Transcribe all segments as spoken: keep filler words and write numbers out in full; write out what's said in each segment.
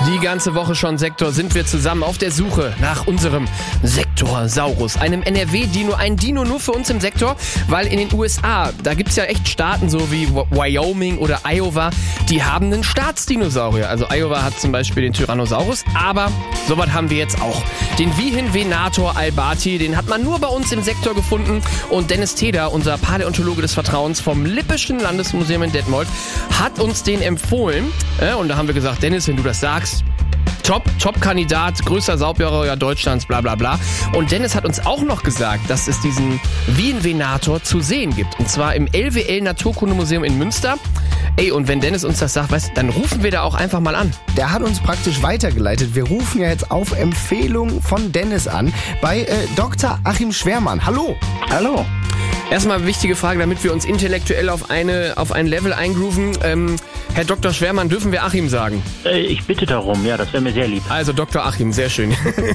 Die ganze Woche schon, Sektor, sind wir zusammen auf der Suche nach unserem Sektorsaurus, einem N R W-Dino, ein Dino nur für uns im Sektor, weil in den U S A, da gibt's ja echt Staaten so wie Wyoming oder Iowa, die haben einen Staatsdinosaurier. Also Iowa hat zum Beispiel den Tyrannosaurus, aber sowas haben wir jetzt auch. Den Vihin-Venator albati, den hat man nur bei uns im Sektor gefunden und Dennis Teder, unser Paläontologe des Vertrauens vom Lippischen Landesmuseum in Detmold, hat uns den empfohlen. Und da haben wir gesagt, Dennis, wenn du das sagst, Top, Top-Kandidat, größter Saurier Deutschlands, bla bla bla. Und Dennis hat uns auch noch gesagt, dass es diesen Vihin-Venator zu sehen gibt. Und zwar im L W L Naturkundemuseum in Münster. Ey, und wenn Dennis uns das sagt, weißt, dann rufen wir da auch einfach mal an. Der hat uns praktisch weitergeleitet. Wir rufen ja jetzt auf Empfehlung von Dennis an bei äh, Doktor Achim Schwermann. Hallo. Hallo. Erstmal wichtige Frage, damit wir uns intellektuell auf eine auf ein Level eingrooven. Ähm, Herr Doktor Schwermann, dürfen wir Achim sagen? Äh, ich bitte darum, ja, das wäre mir sehr lieb. Also Doktor Achim, sehr schön.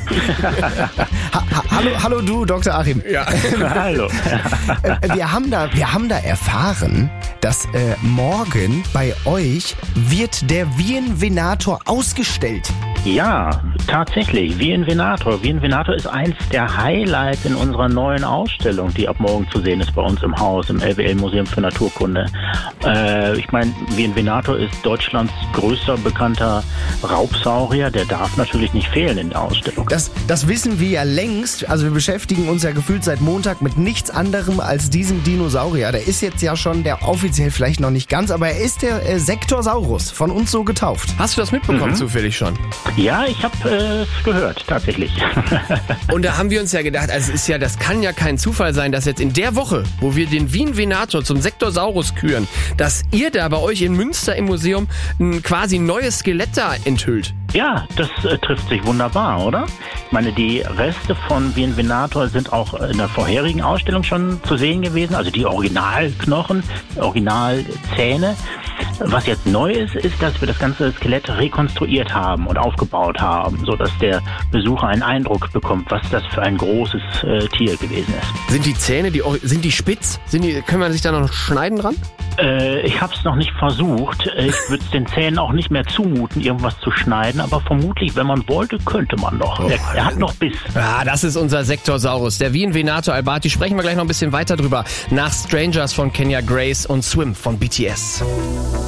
ha, ha, hallo, hallo du, Doktor Achim. Ja. Hallo. Äh, wir haben da, wir haben da erfahren, dass äh, morgen bei euch wird der Vihin-Venator ausgestellt. Ja, tatsächlich. Vihin-Venator. Vihin-Venator ist eins der Highlights in unserer neuen Ausstellung, die ab morgen zu sehen ist bei uns im Haus, im L W L Museum für Naturkunde. Äh, ich meine, Vihin-Venator ist Deutschlands größter bekannter Raubsaurier. Der darf natürlich nicht fehlen in der Ausstellung. Das, das wissen wir ja längst. Also wir beschäftigen uns ja gefühlt seit Montag mit nichts anderem als diesem Dinosaurier. Der ist jetzt ja schon der offiziell vielleicht noch nicht ganz, aber er ist der äh, Sektorsaurus, von uns so getauft. Hast du das mitbekommen Mhm. zufällig schon? Ja, ich habe es äh, gehört, tatsächlich. Und da haben wir uns ja gedacht, also es ist ja, das kann ja kein Zufall sein, dass jetzt in der Woche, wo wir den Vihin-Venator zum Sektorsaurus küren, dass ihr da bei euch in Münster im Museum ein quasi neues Skelett da enthüllt. Ja, das äh, trifft sich wunderbar, oder? Ich meine, die Reste von Vihin-Venator sind auch in der vorherigen Ausstellung schon zu sehen gewesen, also die Originalknochen, Originalzähne. Was jetzt neu ist, ist, dass wir das ganze Skelett rekonstruiert haben und aufgebaut haben, sodass der Besucher einen Eindruck bekommt, was das für ein großes äh, Tier gewesen ist. Sind die Zähne, die, sind die spitz? Sind die, können wir sich da noch schneiden dran? Äh, ich habe es noch nicht versucht. Ich würde es den Zähnen auch nicht mehr zumuten, irgendwas zu schneiden, aber vermutlich, wenn man wollte, könnte man doch. Er, er hat noch Biss. Ja, das ist unser Sektorsaurus, der Vihin-Venator albati. Sprechen wir gleich noch ein bisschen weiter drüber. Nach Strangers von Kenya Grace und Swim von B T S.